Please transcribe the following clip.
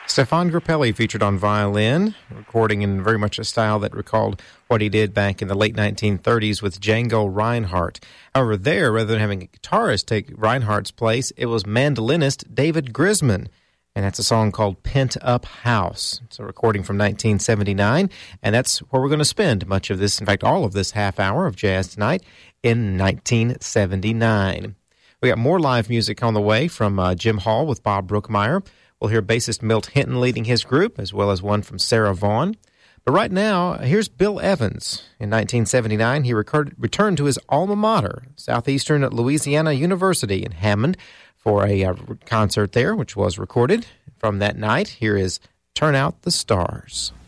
Stefan Grappelli featured on violin, recording in very much a style that recalled what he did back in the late 1930s with Django Reinhardt. However, there, rather than having a guitarist take Reinhardt's place, it was mandolinist David Grisman, and that's a song called Pent Up House. It's a recording from 1979, and that's where we're going to spend much of this, in fact, all of this half hour of Jazz Tonight in 1979. We got more live music on the way from Jim Hall with Bob Brookmeyer. We'll hear bassist Milt Hinton leading his group, as well as one from Sarah Vaughan. But right now, here's Bill Evans. In 1979, he returned to his alma mater, Southeastern Louisiana University in Hammond, for a concert there, which was recorded from that night. Here is Turn Out the Stars.